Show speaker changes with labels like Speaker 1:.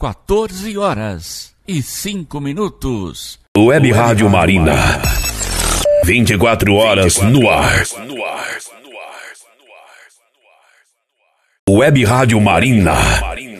Speaker 1: 14h05.
Speaker 2: Web Rádio Marina. 24 horas no ar. Web Rádio Marina.